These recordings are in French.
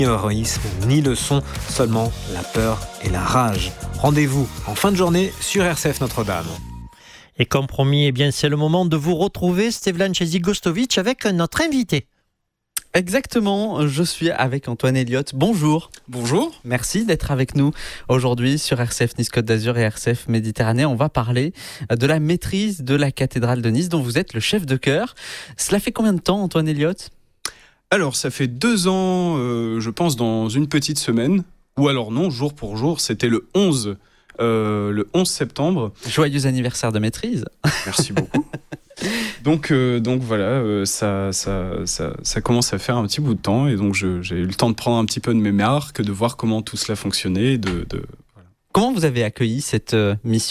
Héroïsme ni leçon, seulement la peur et la rage. Rendez-vous en fin de journée sur RCF Notre-Dame. Et comme promis, eh bien, c'est le moment de vous retrouver, Stevlan Chezik-Gostovic, avec notre invité. Exactement, je suis avec Antoine Elliott. Bonjour. Bonjour. Merci d'être avec nous aujourd'hui sur RCF Nice-Côte d'Azur et RCF Méditerranée. On va parler de la maîtrise de la cathédrale de Nice dont vous êtes le chef de chœur. Cela fait combien de temps, Antoine Elliott ? Alors, ça fait 2 ans, je pense, dans une petite semaine. Ou alors non, jour pour jour, c'était le 11 septembre. Joyeux anniversaire de maîtrise. Merci beaucoup. Donc voilà, ça commence à faire un petit bout de temps. Et donc, j'ai eu le temps de prendre un petit peu de mes marques, de voir comment tout cela fonctionnait. Voilà. Comment vous avez accueilli cette mission ?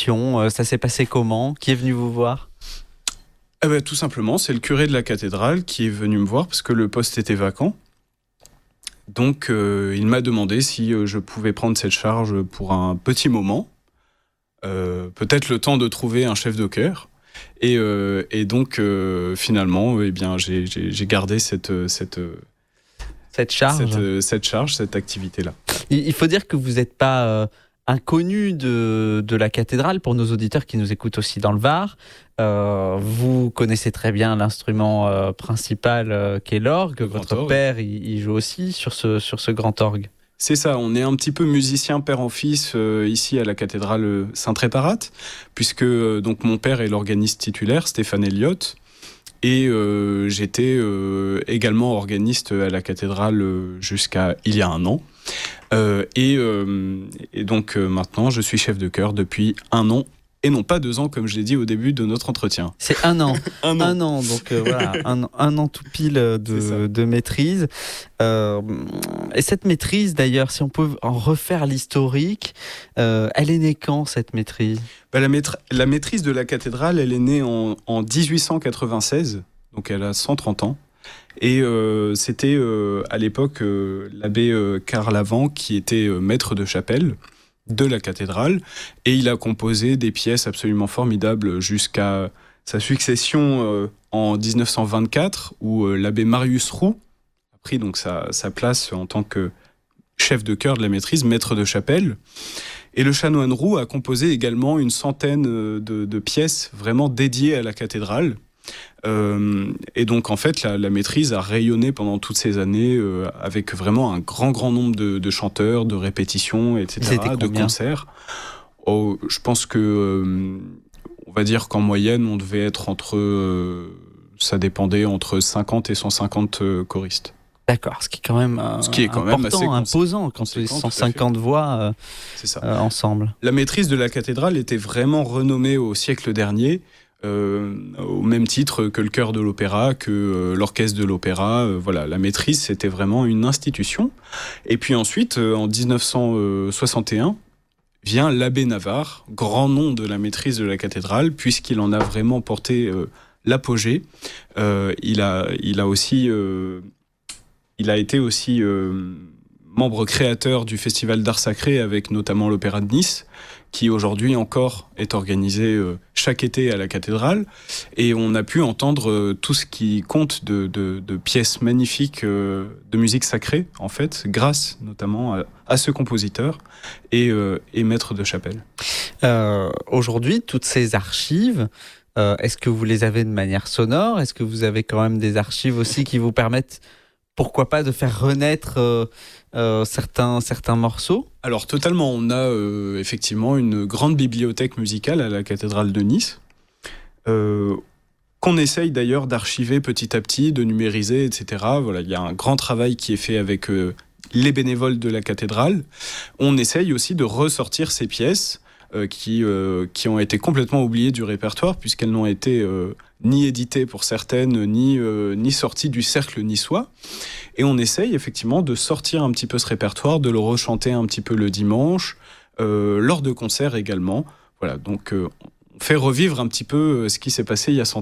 Ça s'est passé comment ? Qui est venu vous voir ? Tout simplement, c'est le curé de la cathédrale qui est venu me voir parce que le poste était vacant. Donc, il m'a demandé si je pouvais prendre cette charge pour un petit moment. Peut-être le temps de trouver un chef de chœur. Et donc, finalement, eh bien, j'ai gardé cette charge, cette activité-là. Il faut dire que vous n'êtes pas inconnu de la cathédrale pour nos auditeurs qui nous écoutent aussi dans le Var. Vous connaissez très bien l'instrument principal qui est l'orgue. Votre père, il joue aussi sur ce grand orgue. C'est ça, on est un petit peu musicien père en fils ici à la cathédrale Saint-Tréparat, puisque donc mon père est l'organiste titulaire, Stéphane Elliott, et j'étais également organiste à la cathédrale jusqu'à il y a 1 an. Et donc maintenant, je suis chef de chœur depuis 1 an. Et non pas 2 ans, comme je l'ai dit au début de notre entretien. C'est 1 an. Un an, donc voilà, un an tout pile de maîtrise. Et cette maîtrise, d'ailleurs, si on peut en refaire l'historique, elle est née quand, cette maîtrise ? La maîtrise de la cathédrale, elle est née en 1896, donc elle a 130 ans. Et c'était à l'époque l'abbé Carlavant qui était maître de chapelle de la cathédrale, et il a composé des pièces absolument formidables jusqu'à sa succession en 1924, où l'abbé Marius Roux a pris donc sa place en tant que chef de chœur de la maîtrise, maître de chapelle. Et le chanoine Roux a composé également une centaine de pièces vraiment dédiées à la cathédrale. Et donc en fait la maîtrise a rayonné pendant toutes ces années avec vraiment un grand nombre de chanteurs, de répétitions, etc., de concerts. Je pense que on va dire qu'en moyenne on devait être ça dépendait entre 50 et 150 choristes. D'accord, ce qui est quand même important, imposant quand c'est 150 voix ensemble. La maîtrise de la cathédrale était vraiment renommée au siècle dernier. Au même titre que le chœur de l'opéra, que l'orchestre de l'opéra. Voilà, la maîtrise, c'était vraiment une institution. Et puis ensuite, en 1961, vient l'abbé Navarre, grand nom de la maîtrise de la cathédrale, puisqu'il en a vraiment porté l'apogée. Il a été aussi membre créateur du Festival d'Art Sacré, avec notamment l'Opéra de Nice, qui aujourd'hui encore est organisé chaque été à la cathédrale. Et on a pu entendre tout ce qui compte de pièces magnifiques de musique sacrée, en fait, grâce notamment à ce compositeur et maître de chapelle. Aujourd'hui, toutes ces archives, est-ce que vous les avez de manière sonore ? Est-ce que vous avez quand même des archives aussi qui vous permettent, pourquoi pas, de faire renaître certains morceaux ? Alors totalement, on a effectivement une grande bibliothèque musicale à la cathédrale de Nice, qu'on essaye d'ailleurs d'archiver petit à petit, de numériser, etc. Voilà, il y a un grand travail qui est fait avec les bénévoles de la cathédrale. On essaye aussi de ressortir ces pièces qui ont été complètement oubliées du répertoire, puisqu'elles n'ont été ni éditées pour certaines, ni sorties du cercle niçois. Et on essaye effectivement de sortir un petit peu ce répertoire, de le rechanter un petit peu le dimanche, lors de concerts également. Voilà, donc on fait revivre un petit peu ce qui s'est passé il y a 100 ans.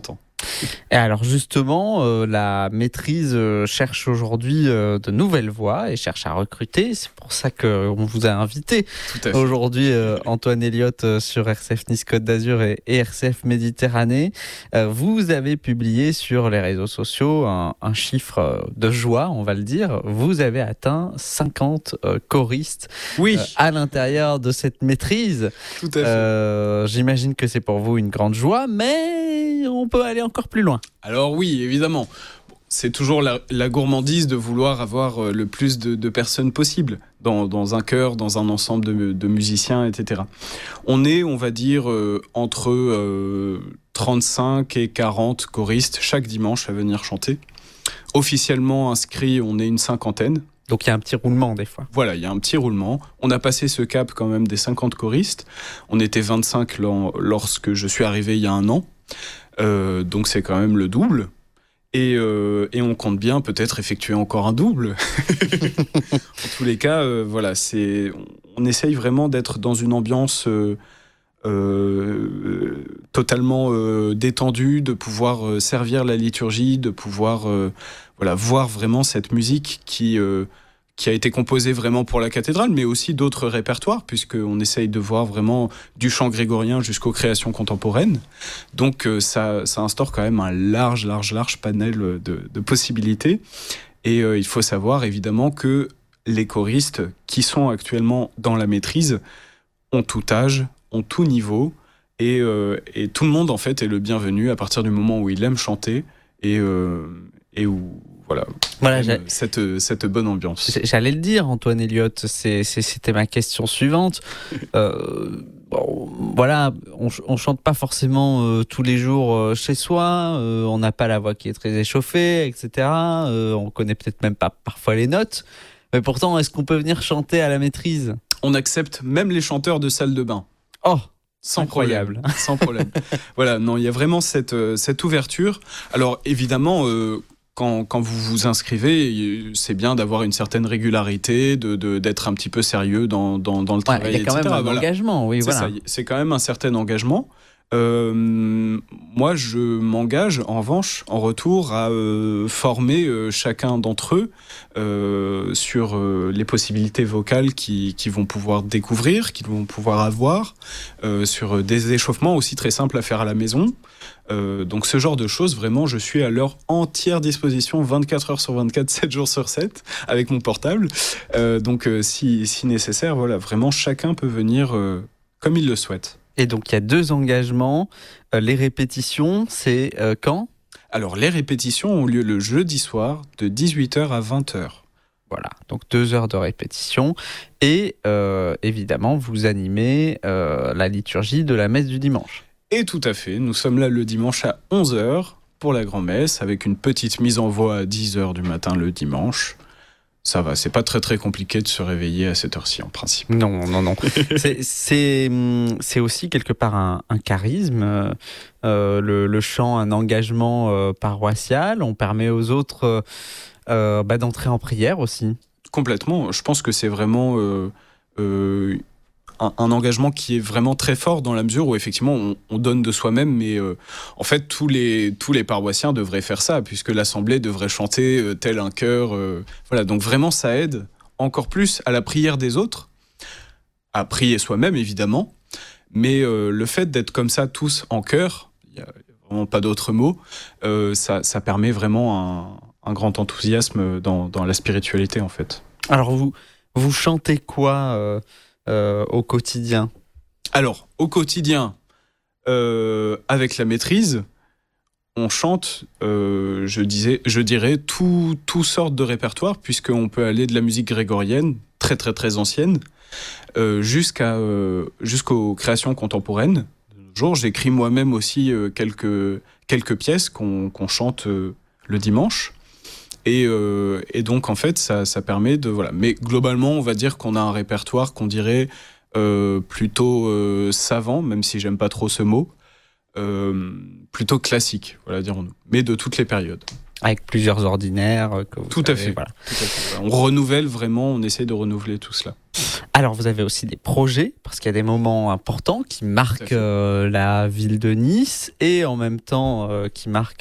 Et alors justement, la maîtrise cherche aujourd'hui de nouvelles voix et cherche à recruter. C'est pour ça qu'on vous a invité aujourd'hui, Antoine Elliott, sur RCF Nice Côte d'Azur et RCF Méditerranée. Vous avez publié sur les réseaux sociaux un chiffre de joie, on va le dire. Vous avez atteint 50 choristes à l'intérieur de cette maîtrise. Tout à fait. J'imagine que c'est pour vous une grande joie, mais on peut aller encore plus loin. Alors oui, évidemment. C'est toujours la gourmandise de vouloir avoir le plus de personnes possible dans un chœur, dans un ensemble de musiciens, etc. On est, on va dire, entre 35 et 40 choristes chaque dimanche à venir chanter. Officiellement inscrits, on est une cinquantaine. Donc il y a un petit roulement des fois. Voilà, il y a un petit roulement. On a passé ce cap quand même des 50 choristes. On était 25 lorsque je suis arrivé il y a un an. Donc c'est quand même le double. Et on compte bien peut-être effectuer encore un double. En tous les cas, voilà, on essaye vraiment d'être dans une ambiance totalement détendue, de pouvoir servir la liturgie, de pouvoir voir vraiment cette musique qui a été composée vraiment pour la cathédrale, mais aussi d'autres répertoires, puisqu'on essaye de voir vraiment du chant grégorien jusqu'aux créations contemporaines. Donc ça instaure quand même un large panel de possibilités. Et il faut savoir évidemment que les choristes qui sont actuellement dans la maîtrise ont tout âge, ont tout niveau, et tout le monde en fait est le bienvenu à partir du moment où il aime chanter et où voilà cette bonne ambiance. J'allais le dire, Antoine Elliott, c'était ma question suivante. On chante pas forcément tous les jours chez soi, on n'a pas la voix qui est très échauffée, etc. On connaît peut-être même pas parfois les notes, mais pourtant, est-ce qu'on peut venir chanter à la maîtrise ? On accepte même les chanteurs de salle de bain. Oh, sans incroyable. Problème. Sans problème. Voilà, non, il y a vraiment cette ouverture. Alors évidemment, quand vous vous inscrivez, c'est bien d'avoir une certaine régularité, d'être un petit peu sérieux dans le travail, il y a quand même un engagement, oui, voilà. C'est quand même un certain engagement. Moi, je m'engage en revanche, en retour, à former chacun d'entre eux sur les possibilités vocales qu'ils vont pouvoir découvrir, qu'ils vont pouvoir avoir, sur des échauffements aussi très simples à faire à la maison. Donc ce genre de choses, vraiment, je suis à leur entière disposition 24 heures sur 24, 7 jours sur 7, avec mon portable. Donc si nécessaire, voilà, vraiment, chacun peut venir comme il le souhaite. Et donc il y a 2 engagements. Les répétitions, c'est quand ? Alors les répétitions ont lieu le jeudi soir de 18h à 20h. Voilà, donc 2 heures de répétition. Et évidemment, vous animez la liturgie de la messe du dimanche. Et tout à fait, nous sommes là le dimanche à 11h pour la grand-messe, avec une petite mise en voix à 10h du matin le dimanche. Ça va, c'est pas très très compliqué de se réveiller à cette heure-ci en principe. Non. C'est aussi quelque part un charisme, le chant, un engagement paroissial. On permet aux autres d'entrer en prière aussi. Complètement, je pense que c'est vraiment un engagement qui est vraiment très fort dans la mesure où effectivement on donne de soi-même, mais en fait tous les paroissiens devraient faire ça, puisque l'assemblée devrait chanter tel un chœur. Voilà, donc vraiment ça aide encore plus à la prière des autres, à prier soi-même évidemment, mais le fait d'être comme ça tous en chœur, il n'y a vraiment pas d'autre mot, ça permet vraiment un grand enthousiasme dans la spiritualité en fait. Alors vous chantez quoi au quotidien ? Alors, au quotidien, avec la maîtrise, on chante, je dirais, toutes sortes de répertoires, puisqu'on peut aller de la musique grégorienne, très très très ancienne, jusqu'aux créations contemporaines. De nos jours, j'écris moi-même aussi quelques pièces qu'on chante le dimanche. Et donc, en fait, ça permet de... Voilà. Mais globalement, on va dire qu'on a un répertoire qu'on dirait plutôt savant, même si j'aime pas trop ce mot, plutôt classique, voilà, dirons-nous, mais de toutes les périodes. Avec plusieurs ordinaires. Tout à fait. Voilà. On renouvelle vraiment, on essaie de renouveler tout cela. Alors, vous avez aussi des projets, parce qu'il y a des moments importants qui marquent la ville de Nice et en même temps qui marquent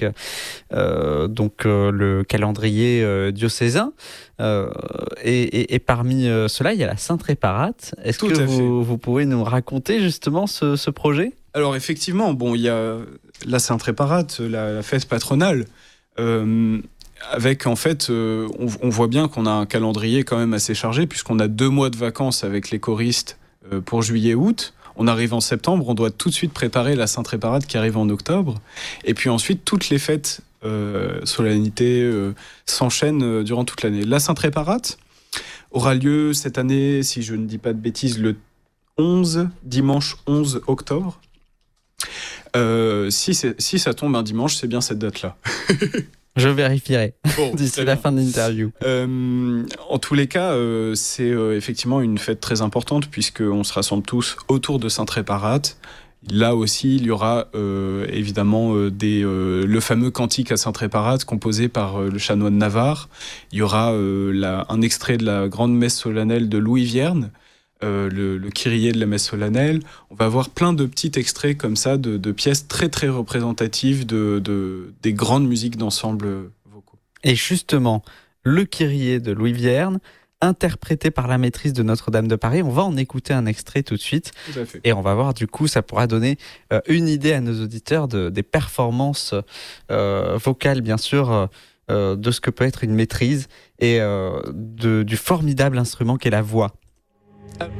le calendrier diocésain. Et parmi cela, il y a la Sainte-Réparate. Est-ce que vous pouvez nous raconter justement ce projet ? Alors effectivement, il y a la Sainte-Réparate, la fête patronale. Avec en fait, on voit bien qu'on a un calendrier quand même assez chargé puisqu'on a 2 mois de vacances avec les choristes pour juillet-août. On arrive en septembre, on doit tout de suite préparer la Sainte-Réparate qui arrive en octobre. Et puis ensuite, toutes les fêtes, solennités s'enchaînent durant toute l'année. La Sainte-Réparate aura lieu cette année, si je ne dis pas de bêtises, le dimanche 11 octobre. Si ça tombe un dimanche, c'est bien cette date-là. Je vérifierai d'ici la fin de l'interview. En tous les cas, c'est effectivement une fête très importante puisqu'on se rassemble tous autour de Sainte-Réparate. Là aussi, il y aura évidemment le fameux cantique à Sainte-Réparate composé par le chanoine de Navarre. Il y aura un extrait de la grande messe solennelle de Louis Vierne, le Kyrie de la messe solennelle. On va avoir plein de petits extraits comme ça de pièces très très représentatives des grandes musiques d'ensemble vocaux. Et justement, le Kyrie de Louis Vierne, interprété par la maîtrise de Notre-Dame de Paris. On va en écouter un extrait tout de suite. Tout à fait. Et on va voir, du coup, ça pourra donner une idée à nos auditeurs des performances vocales, bien sûr, de ce que peut être une maîtrise et du formidable instrument qu'est la voix.